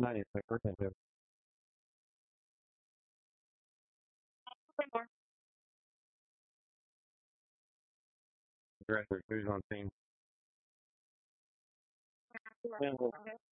Tonight is my birthday too. Director, who's on scene?